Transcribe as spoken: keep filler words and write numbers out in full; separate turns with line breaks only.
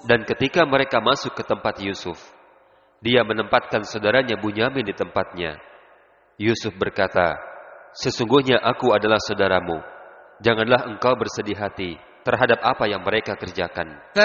Dan ketika mereka masuk ke tempat Yusuf, dia menempatkan saudaranya Bunyamin di tempatnya. Yusuf berkata, "Sesungguhnya aku adalah saudaramu. Janganlah engkau bersedih hati terhadap apa yang mereka kerjakan."